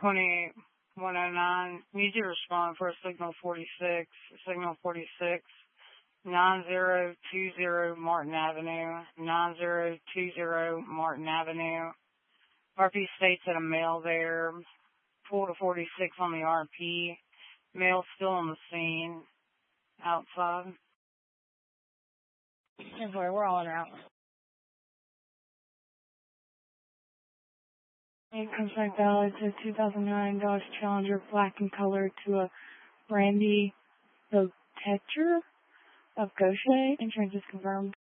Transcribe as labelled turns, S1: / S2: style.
S1: 28-109. Need you to respond for signal 46. Signal 46. 9020 Martin Avenue. 9020 Martin Avenue. RP states that a male there. 4 to 46 on the RP. Male still on the scene. Outside.
S2: Boy, we're all in out. Contact valid to 2009 Dodge Challenger, black in color, to a Brandy Botecher of Gaucher. Insurance is confirmed.